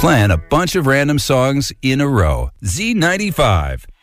playing a bunch of random songs in a row. Z95.